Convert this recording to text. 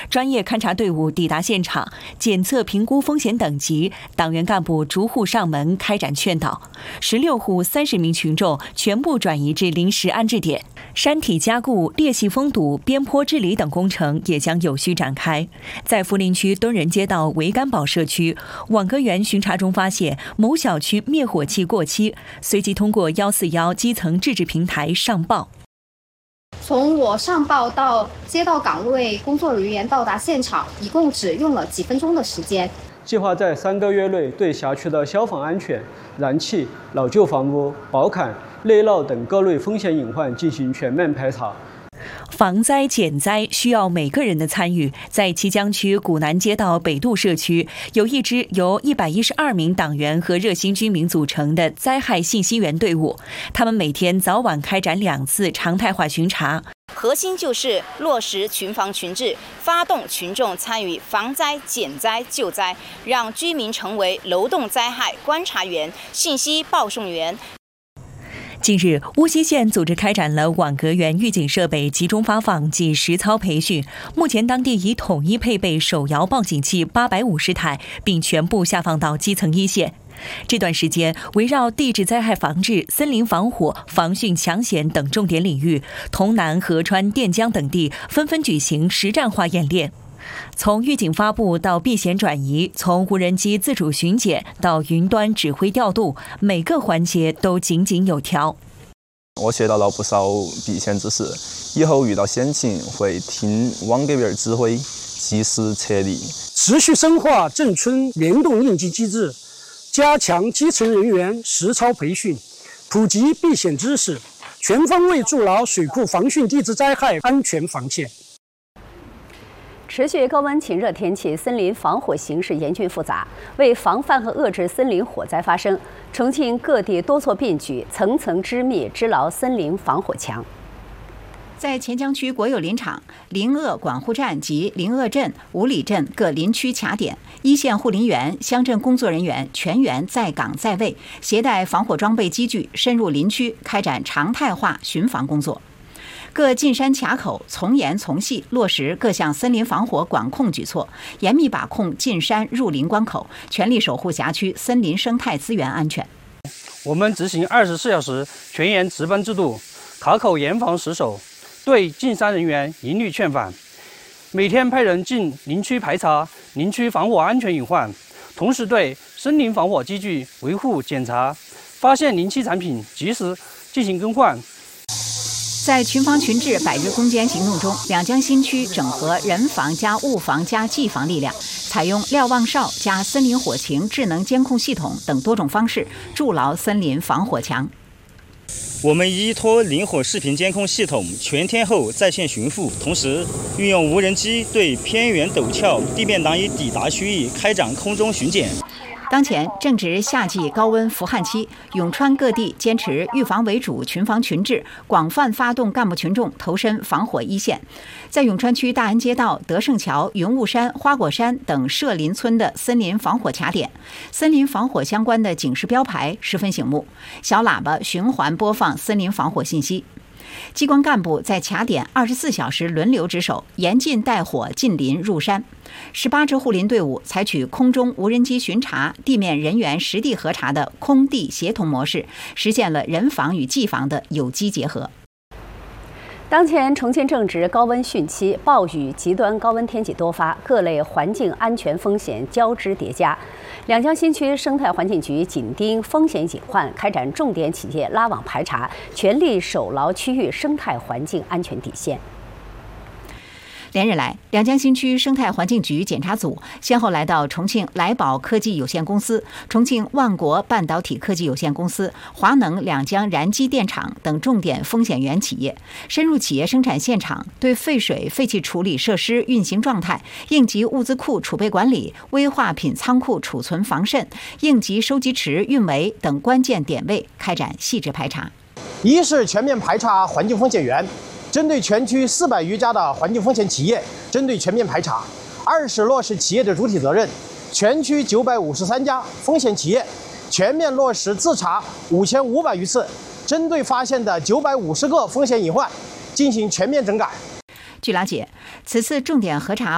专业勘查队伍抵达现场，检测评估风险等级，党员干部逐户上门开展劝导。16户30名群众全部转移至临时安置点，山体加固、裂隙封堵、边坡治理等工程也将有序展开。在涪陵区敦仁街道维甘堡社区，网格员巡查中发现某小区灭火器过期，随即通过141基层制止平台上报。 从我上报到街道岗位工作人员到达现场，一共只用了几分钟的时间。 计划在3个月内对辖区的消防安全、燃气、老旧房屋、保坎、内涝等各类风险隐患进行全面排查。 防灾减灾需要每个人的参与。在綦江区古南街道北渡社区，有一支由112名党员和热心居民组成的灾害信息员队伍，他们每天早晚开展2次常态化巡查。 核心就是落实群防群治，发动群众参与防灾、减灾、救灾，让居民成为流动灾害观察员、信息报送员。 近日，乌溪县组织开展了网格员预警设备集中发放及实操培训。目前，当地已统一配备手摇报警器850台，并全部下放到基层一线。这段时间，围绕地质灾害防治、森林防火、防汛抢险等重点领域，潼南、合川、垫江等地纷纷举行实战化演练。从预警发布到避险转移，从无人机自主巡检到云端指挥调度，每个环节都井井有条。 我学到了不少避险知识，以后遇到险情会听网格员指挥，及时撤离。 持续深化镇村联动应急机制，加强基层人员实操培训，普及避险知识，全方位筑牢水库防汛地质灾害安全防线。 持续高温晴热天气，森林防火形势严峻复杂。为防范和遏制森林火灾发生，重庆各地多措并举，层层织密，织牢森林防火墙。 在黔江区国有林场、林鄂管护站及林鄂镇、五里镇各林区卡点，一线护林员、乡镇工作人员全员在岗在位，携带防火装备机具，深入林区开展常态化巡防工作。各进山卡口从严从细落实各项森林防火管控举措，严密把控进山入林关口，全力守护辖区森林生态资源安全。 我们执行24小时全员值班制度，卡口严防死守，对进山人员一律劝返。每天派人进林区排查林区防火安全隐患，同时对森林防火机具维护检查，发现临期产品及时进行更换。 在群防群治100日攻坚行动中，两江新区整合人防加物防加技防力量，采用瞭望哨加森林火情智能监控系统等多种方式，筑牢森林防火墙。 我们依托林火视频监控系统全天候在线巡抚，同时运用无人机对偏远陡峭、地面难以抵达区域开展空中巡检。 当前正值夏季高温伏旱期，永川各地坚持预防为主、群防群治，广泛发动干部群众投身防火一线。在永川区大安街道、德胜桥、云雾山、花果山等社林村的森林防火卡点，森林防火相关的警示标牌十分醒目，小喇叭循环播放森林防火信息。机关干部在卡点24小时轮流值守，严禁带火进林入山。18支护林队伍采取空中无人机巡查、地面人员实地核查的空地协同模式，实现了人防与技防的有机结合。 当前重庆正值高温汛期，暴雨、极端高温天气多发，各类环境安全风险交织叠加。两江新区生态环境局紧盯风险隐患，开展重点企业拉网排查，全力守牢区域生态环境安全底线。 连日来，两江新区生态环境局检查组先后来到重庆来宝科技有限公司、重庆万国半导体科技有限公司、华能两江燃机电厂等重点风险源企业，深入企业生产现场，对废水废气处理设施运行状态、应急物资库储备管理、危化品仓库储存防渗、应急收集池运维等关键点位开展细致排查。 一是全面排查环境风险源，针对全区400余家的环境风险企业，针对全面排查；二是落实企业的主体责任，全区953家风险企业全面落实自查5500余次，针对发现的950个风险隐患进行全面整改。 据了解，此次重点核查